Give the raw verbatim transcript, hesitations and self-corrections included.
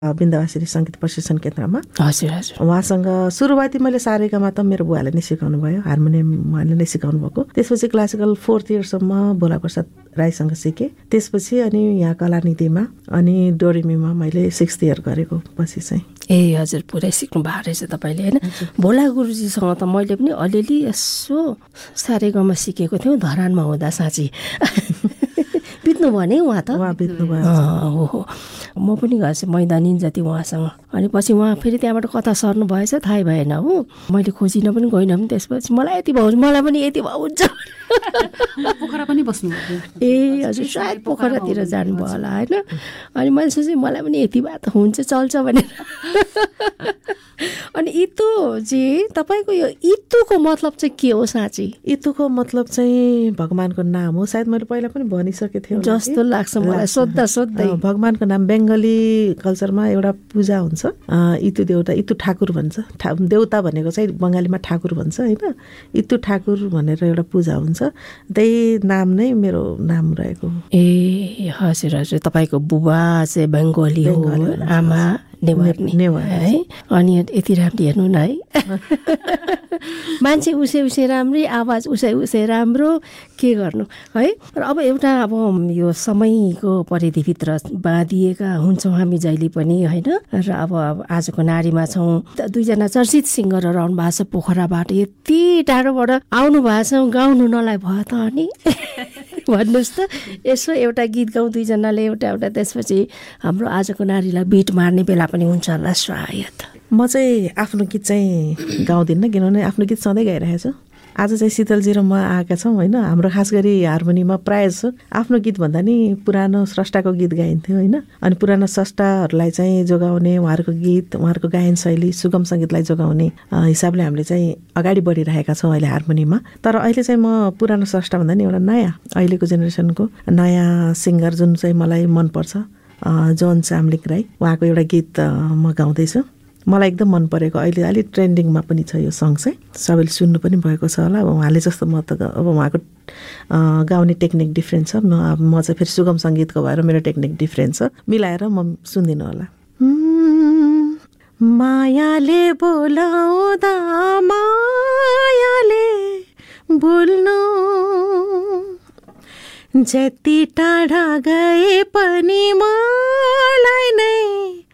बिन्दवासिनी सङ्गीत प्रशिक्षण केन्द्रमा। हजुर हजुर। उहाँसँग सुरुवाती मैले सारेगामा त मेरो बुवाले नै सिकाउनु भयो, हार्मोनियम उहाँले नै सिकाउनु भएको। त्यसपछि क्लासिकल फोर्थ इयरसम्म भोला प्रसाद राईसँग सिकेँ। त्यसपछि अनि यहाँ कलानिधिमा अनि डोरेमीमा मैले सिक्स्थ इयर गरेको पछि चाहिँ। ए हजुर, पुरै सिक्नु भएको रहेछ तपाईँले होइन। भोला गुरुजीसँग त मैले पनि अलिअलि यसो सारेगामा सिकेको थियौँ धरानमा हुँदा साँच्ची। बित्नु भयो नि उहाँ त। उहाँ बित्नु भयो। हो, म पनि गएछु मैदानी जति उहाँसँग। अनि पछि उहाँ फेरि त्यहाँबाट कता सर्नु भएछ थाहै भएन हो। मैले खोजिन पनि गइनँ पनि। त्यसपछि मलाई यति भयो, मलाई पनि यति भयो हुन्छ। पोखरा पनि बस्नुभयो? ए हजुर, सायद पोखरातिर जानुभयो होला होइन। अनि मैले सोचेँ मलाई पनि यति भए त हुन्छ, चल्छ भनेर। अनि इतु जी, तपाईँको यो इतुको मतलब चाहिँ के हो साँच्ची? इतुको मतलब चाहिँ भगवानको नाम हो। सायद मैले पहिला पनि भनिसकेको थिएँ जस्तो लाग्छ मलाई सोद्धा सोध्दै। भगवानको नाम बेङ्गली कल्चरमा एउटा पूजा हुन्छ, इतु देउता, इतु ठाकुर भन्छ। ठा देउता भनेको चाहिँ बङ्गालीमा ठाकुर भन्छ होइन। इतु ठाकुर भनेर एउटा पूजा हुन्छ, त्यही नाम नै मेरो नाम रहेको। ए हजुर हजुर। तपाईँको बुबा चाहिँ बेङ्गली हो, आमा नेवारी नेवारी है। अनि यति राम्रो हेर्नु न है। मान्छे उसै उसै राम्रै, आवाज उसै उसै राम्रो, के गर्नु है। र अब एउटा अब यो समयको परिधिभित्र बाँधिएका हुन्छौँ हामी जहिले पनि होइन। र अब आजको नारीमा छौँ, दुईजना चर्चित सिङ्गरहरू आउनु भएको छ पोखराबाट, यति टाढोबाट आउनु भएको छ, गाउनु नलाई भयो त अनि भन्नुहोस् त। यसो एउटा गीत गाउँ दुईजनाले एउटा एउटा, त्यसपछि हाम्रो आजको नारीलाई बिट मार्ने बेला पनि हुन्छ होला सायद। म चाहिँ आफ्नो गीत चाहिँ गाउँदिनँ, किनभने आफ्नो गीत सधैँ गाइरहेको छु। आज चाहिँ शीतलजी र म आएका छौँ होइन। हाम्रो खास गरी हार्मोनीमा प्रायः जसो आफ्नो गीत भन्दा नि पुरानो स्रष्टाको गीत गाइन्थ्यो होइन। अनि पुरानो स्रष्टाहरूलाई चाहिँ जोगाउने, उहाँहरूको गीत, उहाँहरूको गायन शैली, सुगम सङ्गीतलाई जोगाउने हिसाबले हामीले चाहिँ अगाडि बढिरहेका छौँ अहिले हार्मोनीमा। तर अहिले चाहिँ म पुरानो स्रष्टा भन्दा नि एउटा नयाँ अहिलेको जेनेरेसनको नयाँ सिङ्गर जुन चाहिँ मलाई मनपर्छ, जोन चाम्लिङ राई, उहाँको एउटा गीत म गाउँदैछु। मलाई एकदम मन परेको, अहिले अलिक ट्रेन्डिङमा पनि छ यो सङ चाहिँ, सबैले सुन्नु पनि भएको छ होला। अब उहाँले जस्तो म त अब उहाँको गाउने टेक्निक डिफ्रेन्ट छ, म अब म चाहिँ फेरि सुगम सङ्गीतको भएर मेरो टेक्निक डिफ्रेन्ट छ, मिलाएर म सुन्दिनँ होला। मायाले बोलाउँदा मायाले बोल्नु, जति टाढा गए पनि मलाई नै